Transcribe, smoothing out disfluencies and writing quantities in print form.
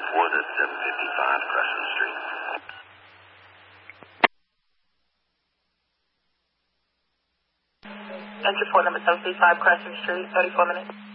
34, that's 755 Crescent Street. Entry port number 755 Crescent Street, 34 minutes.